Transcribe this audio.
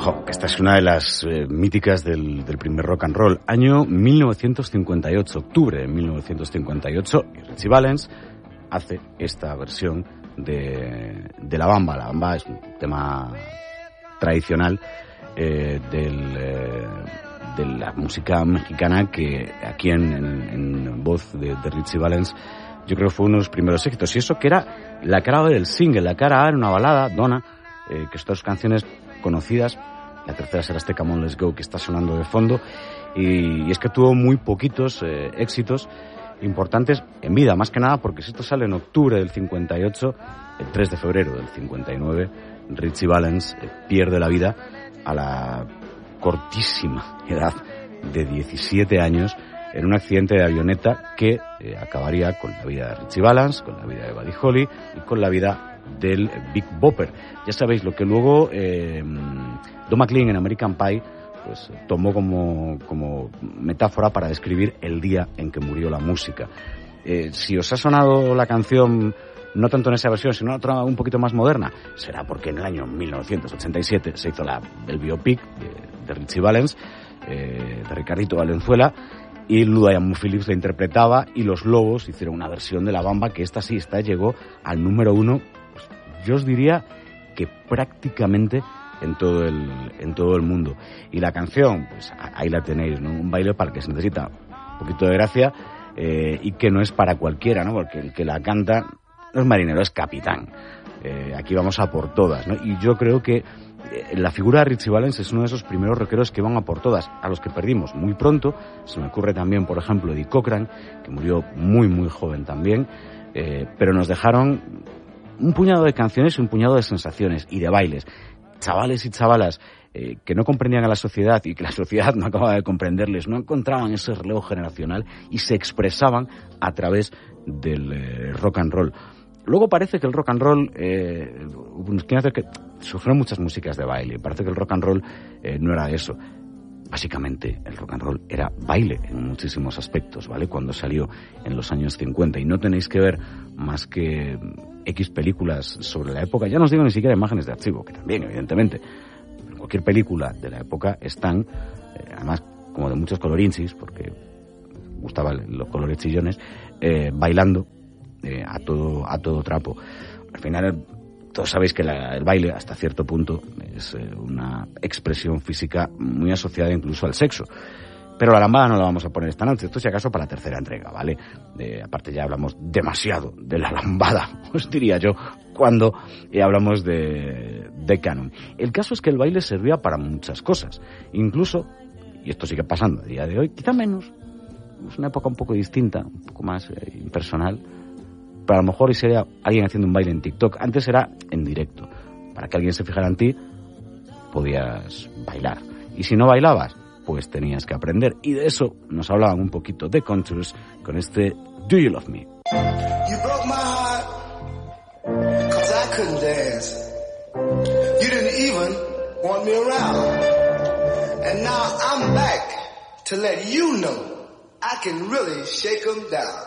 Esta es una de las míticas del primer rock and roll. Año 1958, octubre de 1958, y Ritchie Valens hace esta versión de La Bamba. La Bamba es un tema tradicional de la música mexicana que aquí en voz de Ritchie Valens yo creo que fue uno de los primeros éxitos. Y eso que era la cara B del single. La cara A era una balada, Donna, que son dos canciones conocidas. La tercera será este Come On Let's Go que está sonando de fondo, y es que tuvo muy poquitos éxitos importantes en vida, más que nada porque si esto sale en octubre del 58, el 3 de febrero del 59 Ritchie Valens pierde la vida a la cortísima edad de 17 años en un accidente de avioneta que acabaría con la vida de Ritchie Valens, con la vida de Buddy Holly y con la vida del Big Bopper. Ya sabéis, lo que luego Don McLean en American Pie pues tomó como metáfora para describir el día en que murió la música. Si os ha sonado la canción no tanto en esa versión, sino en otra un poquito más moderna, será porque en el año 1987 se hizo el biopic de Ritchie Valens, de Ricardito Valenzuela, y Ludovico Phillips la interpretaba, y Los Lobos hicieron una versión de La Bamba que esta llegó al número 1, pues, yo os diría que prácticamente en todo el mundo. Y la canción, pues ahí la tenéis, ¿no? Un baile para el que se necesita un poquito de gracia, y que no es para cualquiera, ¿no? Porque el que la canta no es marinero, es capitán. Aquí vamos a por todas, ¿no? Y yo creo que la figura de Ritchie Valens es uno de esos primeros rockeros que van a por todas, a los que perdimos muy pronto. Se me ocurre también, por ejemplo, Eddie Cochran, que murió muy, muy joven también, pero nos dejaron un puñado de canciones y un puñado de sensaciones y de bailes. Chavales y chavalas que no comprendían a la sociedad y que la sociedad no acababa de comprenderles, no encontraban ese relevo generacional y se expresaban a través del rock and roll. Luego parece que el rock and roll, que sufrió muchas músicas de baile, parece que el rock and roll no era eso. Básicamente el rock and roll era baile en muchísimos aspectos, ¿vale? Cuando salió en los años 50, y no tenéis que ver más que X películas sobre la época, ya no os digo ni siquiera imágenes de archivo, que también evidentemente, en cualquier película de la época están, además como de muchos colorinchis, porque gustaban los colores chillones, bailando a todo trapo. Al final todos sabéis que el baile hasta cierto punto es una expresión física muy asociada incluso al sexo. Pero la lambada no la vamos a poner esta noche, esto si acaso para la tercera entrega, ¿vale? Aparte ya hablamos demasiado de la lambada, os diría yo, cuando hablamos de canon. El caso es que el baile servía para muchas cosas, incluso, y esto sigue pasando a día de hoy, quizá menos, es una época un poco distinta, un poco más impersonal, pero a lo mejor hoy sería alguien haciendo un baile en TikTok. Antes era en directo, para que alguien se fijara en ti podías bailar, y si no bailabas pues tenías que aprender, y de eso nos hablaban un poquito de Contours con este Do You Love Me. You broke my heart, 'cause I couldn't dance. You didn't even want me around. And now I'm back to let you know I can really shake 'em down.